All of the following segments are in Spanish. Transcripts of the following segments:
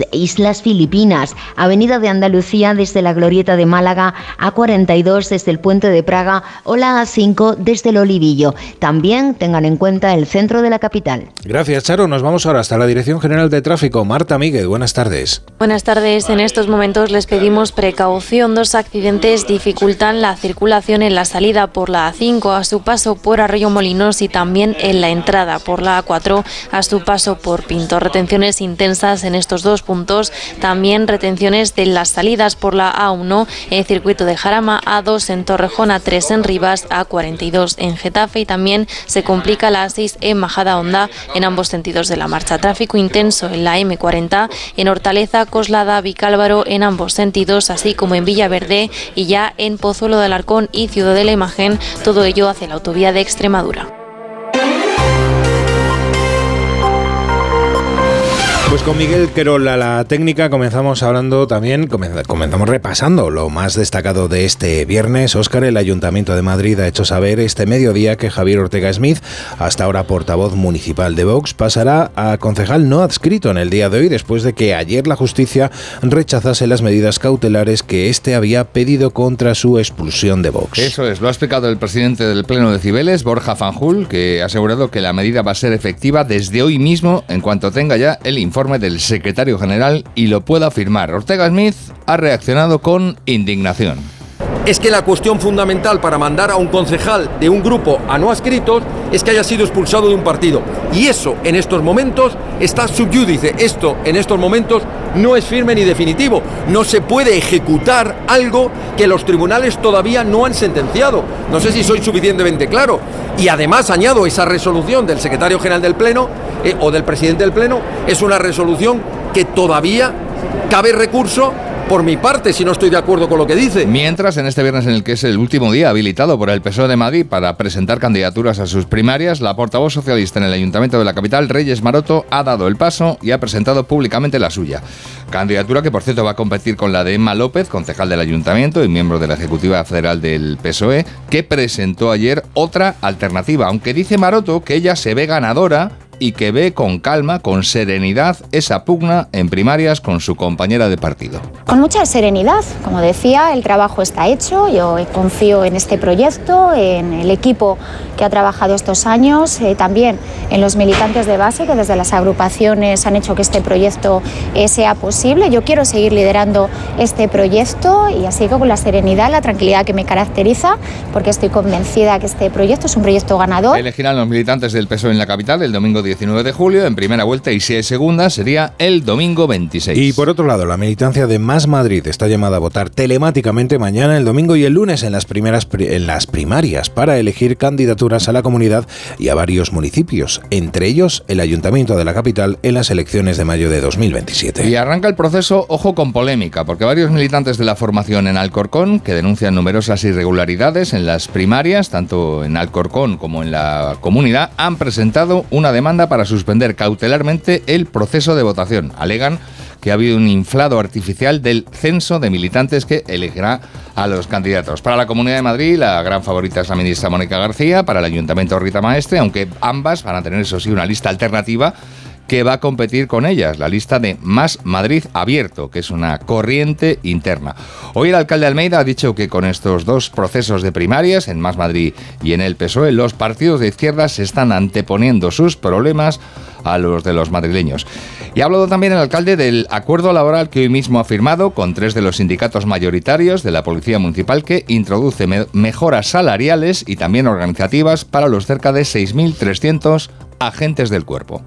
A6, Islas Filipinas, Avenida de Andalucía desde la Glorieta de Málaga, A42 desde el Puente de Praga o la A5 desde el Olivillo. También tengan en cuenta el centro de la capital. Gracias, Charo. Nos vamos ahora hasta la Dirección General de Tráfico. Marta Míguez, buenas tardes. Buenas tardes. En estos momentos les pedimos precaución. 2 accidentes dificultan la circulación en la salida por la A5 a su paso por Arroyomolinos y también en la entrada por la A4 a su paso por Pinto. Retenciones intensas en estos 2 puntos. También retenciones de las salidas por la A1 en circuito de Jarama, A2 en Torrejón, A3 en Rivas, A42 en Getafe y también se complica la A6 en Majadahonda en ambos sentidos de la marcha. Tráfico intenso en la M40 en Hortaleza, Coslada, Vicálvaro en ambos sentidos, así como en Villaverde y ya en Pozuelo de Alarcón y Ciudad de la Imagen, todo ello hacia la autovía de Extremadura. Pues con Miguel Querola, la técnica, comenzamos repasando lo más destacado de este viernes. Óscar, el Ayuntamiento de Madrid ha hecho saber este mediodía que Javier Ortega Smith, hasta ahora portavoz municipal de Vox, pasará a concejal no adscrito en el día de hoy, después de que ayer la justicia rechazase las medidas cautelares que éste había pedido contra su expulsión de Vox. Eso es, lo ha explicado el presidente del Pleno de Cibeles, Borja Fanjul, que ha asegurado que la medida va a ser efectiva desde hoy mismo, en cuanto tenga ya el informe del secretario general y lo pueda firmar. Ortega Smith ha reaccionado con indignación. Es que la cuestión fundamental para mandar a un concejal de un grupo a no adscritos es que haya sido expulsado de un partido. Y eso en estos momentos está sub iudice. Esto en estos momentos no es firme ni definitivo. No se puede ejecutar algo que los tribunales todavía no han sentenciado. No sé si soy suficientemente claro. Y además añado, esa resolución del secretario general del Pleno o del presidente del Pleno es una resolución que todavía cabe recurso por mi parte, si no estoy de acuerdo con lo que dice. Mientras, en este viernes en el que es el último día habilitado por el PSOE de Madrid para presentar candidaturas a sus primarias, la portavoz socialista en el Ayuntamiento de la capital, Reyes Maroto, ha dado el paso y ha presentado públicamente la suya. Candidatura que, por cierto, va a competir con la de Emma López, concejal del Ayuntamiento y miembro de la Ejecutiva Federal del PSOE, que presentó ayer otra alternativa, aunque dice Maroto que ella se ve ganadora y que ve con calma, con serenidad, esa pugna en primarias con su compañera de partido. Con mucha serenidad, como decía, el trabajo está hecho, yo confío en este proyecto, en el equipo que ha trabajado estos años, también en los militantes de base que desde las agrupaciones han hecho que este proyecto sea posible. Yo quiero seguir liderando este proyecto y así con la serenidad, la tranquilidad que me caracteriza, porque estoy convencida que este proyecto es un proyecto ganador. Elegirán los militantes del PSOE en la capital el domingo 19 de julio, en primera vuelta, y si es segunda sería el domingo 26. Y por otro lado, la militancia de Más Madrid está llamada a votar telemáticamente mañana, el domingo y el lunes en las primarias para elegir candidaturas a la comunidad y a varios municipios, entre ellos el Ayuntamiento de la capital en las elecciones de mayo de 2027. Y arranca el proceso, ojo, con polémica, porque varios militantes de la formación en Alcorcón, que denuncian numerosas irregularidades en las primarias, tanto en Alcorcón como en la comunidad, han presentado una demanda para suspender cautelarmente el proceso de votación. Alegan que ha habido un inflado artificial del censo de militantes que elegirá a los candidatos. Para la Comunidad de Madrid, la gran favorita es la ministra Mónica García, para el Ayuntamiento Rita Maestre, aunque ambas van a tener, eso sí, una lista alternativa que va a competir con ellas, la lista de Más Madrid Abierto, que es una corriente interna. Hoy el alcalde Almeida ha dicho que con estos dos procesos de primarias, en Más Madrid y en el PSOE, los partidos de izquierdas se están anteponiendo sus problemas a los de los madrileños. Y ha hablado también el alcalde del acuerdo laboral que hoy mismo ha firmado con 3 de los sindicatos mayoritarios de la Policía Municipal, que introduce mejoras salariales y también organizativas para los cerca de 6.300 agentes del cuerpo.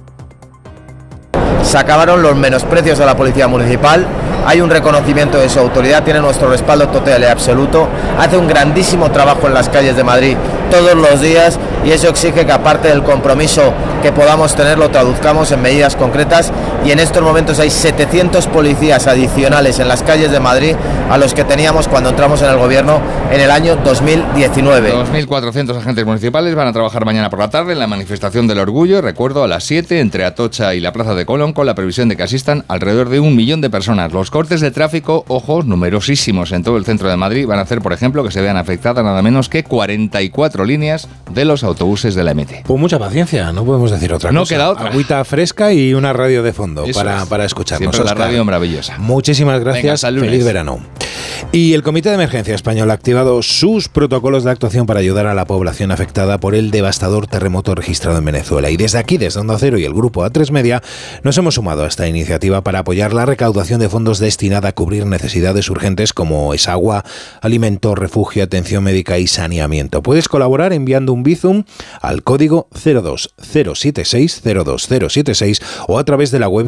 Se acabaron los menosprecios a la Policía Municipal, hay un reconocimiento de su autoridad, tiene nuestro respaldo total y absoluto, hace un grandísimo trabajo en las calles de Madrid todos los días y eso exige que, aparte del compromiso que podamos tener, lo traduzcamos en medidas concretas, y en estos momentos hay 700 policías adicionales en las calles de Madrid a los que teníamos cuando entramos en el gobierno en el año 2019. 2.400 agentes municipales van a trabajar mañana por la tarde en la manifestación del orgullo, recuerdo, a las 7 entre Atocha y la Plaza de Colón, con la previsión de que asistan alrededor de 1 millón de personas. Los cortes de tráfico, ojos, numerosísimos en todo el centro de Madrid, van a hacer, por ejemplo, que se vean afectadas nada menos que 44 líneas de los autobuses de la MT. Pues mucha paciencia, no podemos decir otra cosa. No queda otra. Agüita fresca y una radio de fondo para escucharnos. Siempre la Óscar, radio maravillosa. Muchísimas gracias. Venga, feliz verano. Y el Comité de Emergencia Español ha activado sus protocolos de actuación para ayudar a la población afectada por el devastador terremoto registrado en Venezuela. Y desde aquí, desde Onda Cero y el grupo A3 Media, nos hemos sumado a esta iniciativa para apoyar la recaudación de fondos destinada a cubrir necesidades urgentes como es agua, alimento, refugio, atención médica y saneamiento. Puedes colaborar enviando un Bizum al código 02076 o a través de la web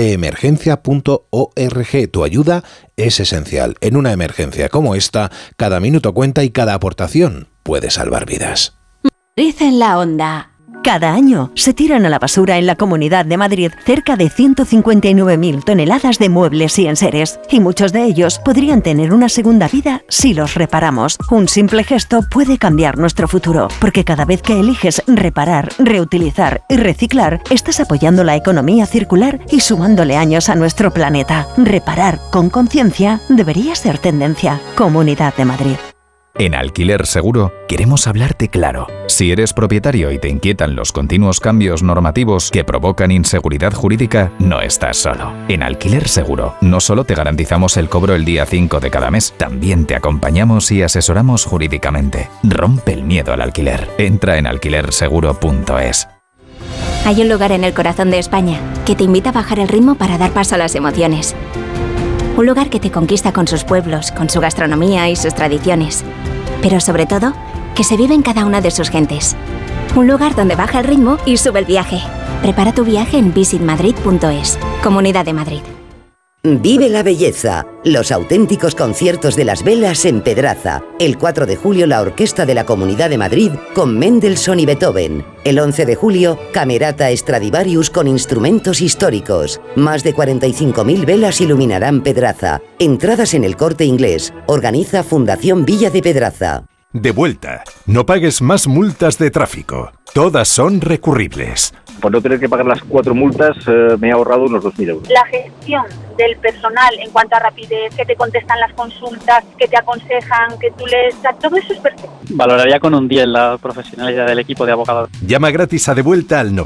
comitéemergencia.org. Tu ayuda es esencial. En una emergencia como esta, cada minuto cuenta y cada aportación puede salvar vidas. Madrid en la onda. Cada año se tiran a la basura en la Comunidad de Madrid cerca de 159.000 toneladas de muebles y enseres, y muchos de ellos podrían tener una segunda vida si los reparamos. Un simple gesto puede cambiar nuestro futuro, porque cada vez que eliges reparar, reutilizar y reciclar, estás apoyando la economía circular y sumándole años a nuestro planeta. Reparar con conciencia debería ser tendencia. Comunidad de Madrid. En Alquiler Seguro queremos hablarte claro. Si eres propietario y te inquietan los continuos cambios normativos que provocan inseguridad jurídica, no estás solo. En Alquiler Seguro no solo te garantizamos el cobro el día 5 de cada mes, también te acompañamos y asesoramos jurídicamente. Rompe el miedo al alquiler. Entra en alquilerseguro.es. Hay un lugar en el corazón de España que te invita a bajar el ritmo para dar paso a las emociones. Un lugar que te conquista con sus pueblos, con su gastronomía y sus tradiciones. Pero sobre todo, que se vive en cada una de sus gentes. Un lugar donde baja el ritmo y sube el viaje. Prepara tu viaje en visitmadrid.es. Comunidad de Madrid. Vive la belleza. Los auténticos conciertos de las velas en Pedraza. El 4 de julio la Orquesta de la Comunidad de Madrid con Mendelssohn y Beethoven. El 11 de julio, Camerata Stradivarius con instrumentos históricos. Más de 45.000 velas iluminarán Pedraza. Entradas en El Corte Inglés. Organiza Fundación Villa de Pedraza. De vuelta. No pagues más multas de tráfico. Todas son recurribles. Por no tener que pagar las 4 multas, me he ahorrado unos 2.000 euros. La gestión del personal en cuanto a rapidez, que te contestan las consultas, que te aconsejan, que tú lees, todo eso es perfecto. Valoraría con un 10 la profesionalidad del equipo de abogados. Llama gratis a De Vuelta al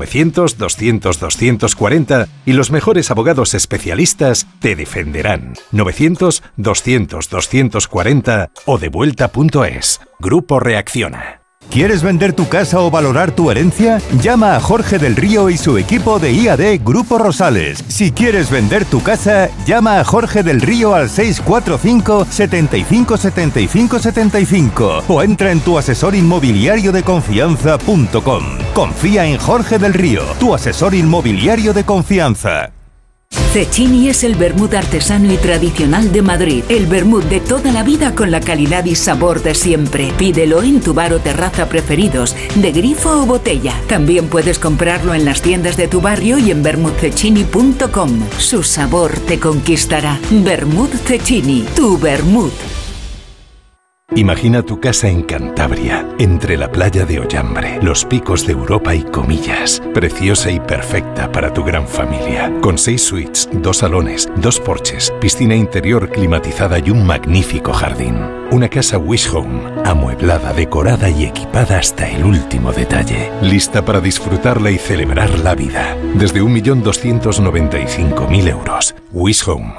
900-200-240 y los mejores abogados especialistas te defenderán. 900-200-240 o devuelta.es. Grupo Reacciona. ¿Quieres vender tu casa o valorar tu herencia? Llama a Jorge del Río y su equipo de IAD Grupo Rosales. Si quieres vender tu casa, llama a Jorge del Río al 645 75 75 75 o entra en tuasesorinmobiliariodeconfianza.com. Confía en Jorge del Río, tu asesor inmobiliario de confianza. Cecchini es el vermut artesano y tradicional de Madrid. El vermut de toda la vida con la calidad y sabor de siempre. Pídelo en tu bar o terraza preferidos, de grifo o botella. También puedes comprarlo en las tiendas de tu barrio y en vermutcecchini.com. Su sabor te conquistará. Vermut Cecchini, tu vermut. Imagina tu casa en Cantabria, entre la playa de Ollambre, los picos de Europa y Comillas. Preciosa y perfecta para tu gran familia. Con 6 suites, 2 salones, 2 porches, piscina interior climatizada y un magnífico jardín. Una casa Wish Home, amueblada, decorada y equipada hasta el último detalle. Lista para disfrutarla y celebrar la vida. Desde 1.295.000 euros. Wish Home,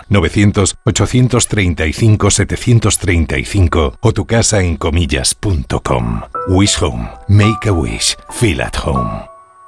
900-835-735 o tu casa en comillas.com. Wish Home. Make a wish. Feel at home.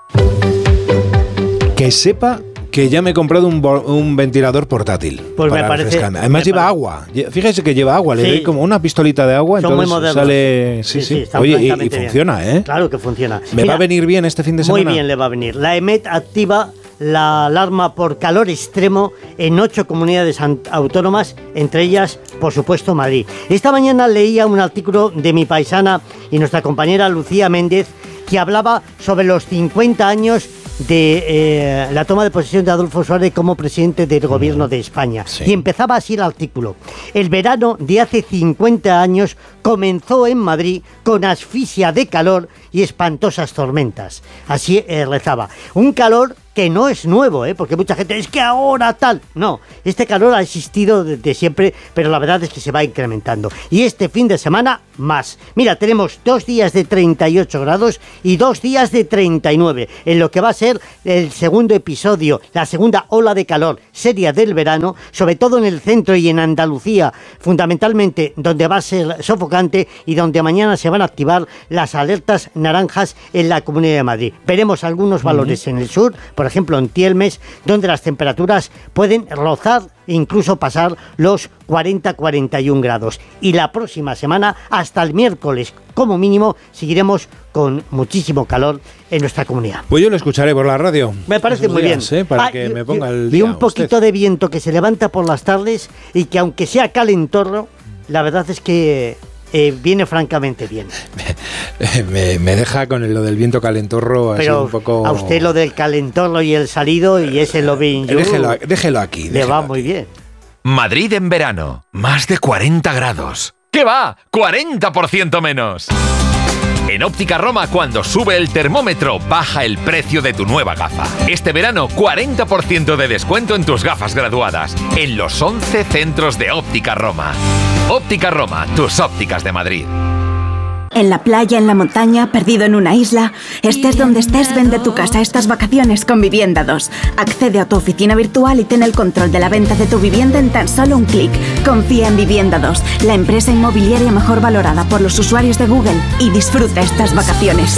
Que sepa que ya me he comprado un ventilador portátil. Pues me parece. Además lleva agua. Fíjese que lleva agua. Le doy como una pistolita de agua. Son entonces muy modernos. sale. Sí. Oye, y funciona, ¿eh? Claro que funciona. ¿Me va a venir bien este fin de semana? Muy bien le va a venir. La EMET activa la alarma por calor extremo en 8 comunidades autónomas, entre ellas, por supuesto, Madrid. Esta mañana leía un artículo de mi paisana y nuestra compañera Lucía Méndez que hablaba sobre los 50 años de la toma de posesión de Adolfo Suárez como presidente del gobierno de España. Sí. Y empezaba así el artículo. El verano de hace 50 años comenzó en Madrid con asfixia de calor y espantosas tormentas. Así rezaba. Un calor que no es nuevo, porque mucha gente es que ahora tal. No, este calor ha existido desde siempre, pero la verdad es que se va incrementando. Y este fin de semana más. Mira, tenemos 2 días de 38 grados y 2 días de 39, en lo que va a ser el segundo episodio, la segunda ola de calor seria del verano, sobre todo en el centro y en Andalucía, fundamentalmente donde va a ser sofocante y donde mañana se van a activar las alertas naranjas en la Comunidad de Madrid. Veremos algunos valores en el sur, por ejemplo en Tielmes, donde las temperaturas pueden rozar e incluso pasar los 40-41 grados. Y la próxima semana, hasta el miércoles, como mínimo, seguiremos con muchísimo calor en nuestra comunidad. Pues yo lo escucharé por la radio. Me parece muy bien. Para que me ponga el día. Y un poquito de viento que se levanta por las tardes y que aunque sea calentorro, la verdad es que viene francamente bien. Me deja con lo del viento calentorro. Pero así un poco... a usted lo del calentorro y el salido y ese loving you, déjelo aquí. Le va muy bien. Madrid en verano, más de 40 grados. ¿Qué va? ¡40% menos! En Óptica Roma, cuando sube el termómetro, baja el precio de tu nueva gafa. Este verano, 40% de descuento en tus gafas graduadas, en los 11 centros de Óptica Roma. Óptica Roma, tus ópticas de Madrid. En la playa, en la montaña, perdido en una isla, estés donde estés, vende tu casa estas vacaciones con Vivienda 2. Accede a tu oficina virtual y ten el control de la venta de tu vivienda en tan solo un clic. Confía en Vivienda 2, la empresa inmobiliaria mejor valorada por los usuarios de Google, y disfruta estas vacaciones.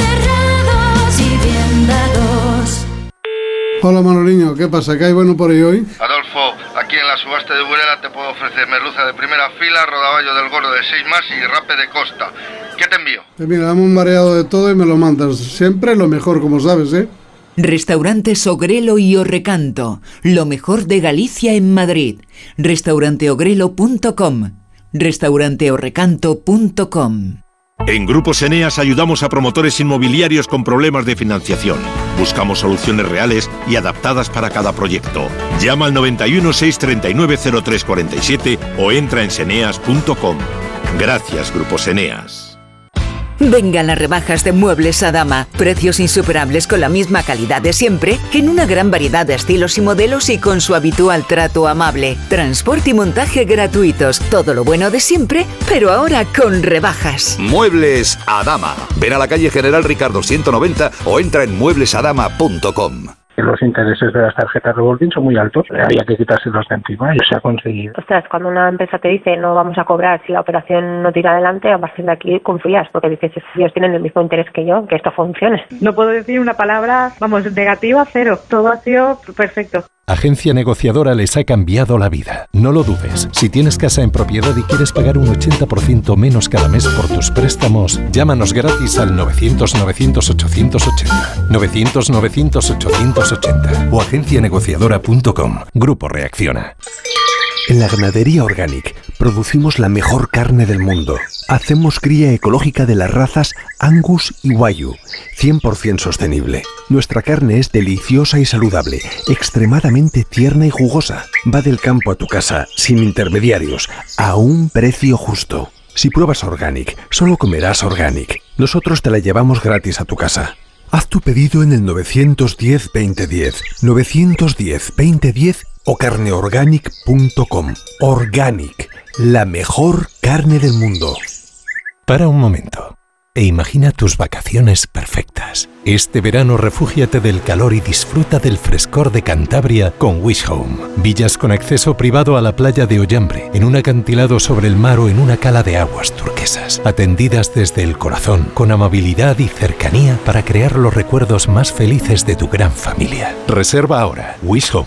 Hola Manoliño, ¿qué pasa? ¿Qué hay bueno por ahí hoy? Adolfo, aquí en la subasta de Burela te puedo ofrecer merluza de primera fila, rodaballo del gordo de 6 más y rape de costa. ¿Qué te envío? Mira, dame un mareado de todo y me lo mandas. Siempre lo mejor, como sabes, ¿eh? Restaurantes Ogrelo y Orrecanto, lo mejor de Galicia en Madrid. Restauranteogrelo.com, restauranteorrecanto.com. En Grupos Eneas ayudamos a promotores inmobiliarios con problemas de financiación. Buscamos soluciones reales y adaptadas para cada proyecto. Llama al 91 639 0347 o entra en seneas.com. Gracias, Grupos Eneas. Vengan las rebajas de Muebles Adama. Precios insuperables con la misma calidad de siempre, en una gran variedad de estilos y modelos y con su habitual trato amable. Transporte y montaje gratuitos. Todo lo bueno de siempre, pero ahora con rebajas. Muebles Adama. Ven a la calle General Ricardo 190 o entra en mueblesadama.com. Los intereses de las tarjetas revolving son muy altos, había que quitárselos de encima y se ha conseguido. Ostras, cuando una empresa te dice no vamos a cobrar si la operación no tira adelante, a partir de aquí confías, porque dices, ellos tienen el mismo interés que yo, que esto funcione. No puedo decir una palabra, negativa, cero. Todo ha sido perfecto. Agencia Negociadora les ha cambiado la vida. No lo dudes. Si tienes casa en propiedad y quieres pagar un 80% menos cada mes por tus préstamos, llámanos gratis al 900-900-880. 900-900-880 o agencianegociadora.com. Grupo Reacciona. En la ganadería Organic producimos la mejor carne del mundo. Hacemos cría ecológica de las razas Angus y Wagyu, 100% sostenible. Nuestra carne es deliciosa y saludable, extremadamente tierna y jugosa. Va del campo a tu casa, sin intermediarios, a un precio justo. Si pruebas Organic, solo comerás Organic. Nosotros te la llevamos gratis a tu casa. Haz tu pedido en el 910-2010, 910-2010 o carneorganic.com. Organic, la mejor carne del mundo. Para un momento e imagina tus vacaciones perfectas. Este verano refúgiate del calor y disfruta del frescor de Cantabria con Wish Home. Villas con acceso privado a la playa de Ollambre, en un acantilado sobre el mar o en una cala de aguas turquesas. Atendidas desde el corazón, con amabilidad y cercanía para crear los recuerdos más felices de tu gran familia. Reserva ahora. Wish Home,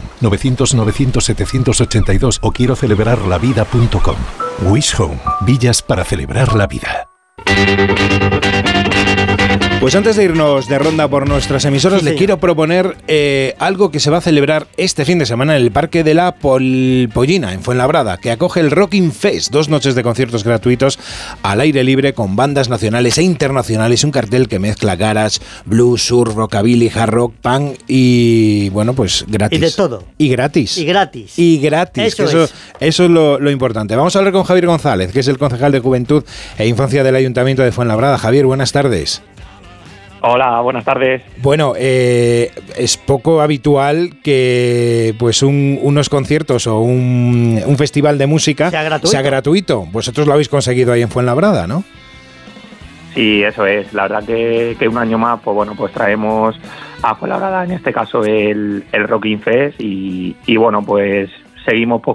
900-900-782 o quiero celebrarlavida.com. Wish Home, villas para celebrar la vida. Pues antes de irnos de ronda por nuestras emisoras, le quiero proponer algo que se va a celebrar este fin de semana en el Parque de la Pollina, en Fuenlabrada, que acoge el Rocking Fest, 2 noches de conciertos gratuitos al aire libre con bandas nacionales e internacionales, un cartel que mezcla garage, blues, surf, rockabilly, hard rock, punk y, bueno, pues gratis. Y de todo. Y gratis. Y gratis. Y gratis. Eso es lo importante. Vamos a hablar con Javier González, que es el concejal de Juventud e Infancia del Ayuntamiento de Fuenlabrada. Javier, buenas tardes. Hola, buenas tardes. Bueno, es poco habitual que pues unos conciertos o un festival de música sea gratuito. Vosotros lo habéis conseguido ahí en Fuenlabrada, ¿no? Sí, eso es. La verdad que un año más, pues bueno, pues traemos a Fuenlabrada, en este caso el Rocking Fest y bueno, pues seguimos pues